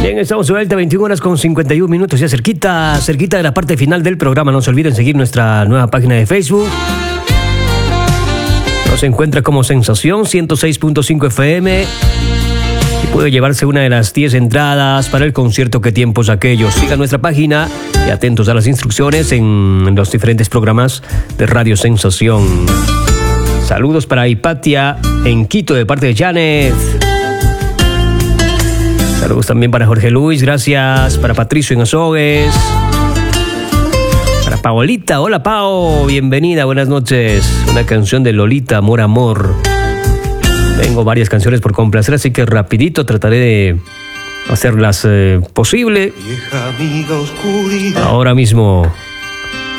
Bien, estamos de vuelta, 21 horas con 51 minutos, ya cerquita de la parte final del programa. No se olviden seguir nuestra nueva página de Facebook. Nos encuentra como Sensación 106.5 FM y puede llevarse una de las 10 entradas para el concierto Que Tiempos Aquellos. Sigan nuestra página y atentos a las instrucciones en los diferentes programas de Radio Sensación. Saludos para Hipatia en Quito de parte de Janet. Saludos también para Jorge Luis, gracias. Para Patricio en Azogues. Para Paolita, hola Pao, bienvenida, buenas noches. Una canción de Lolita, Amor, Amor. Tengo varias canciones por complacer, así que rapidito trataré de hacerlas posible. Vieja amiga oscuridad. Ahora mismo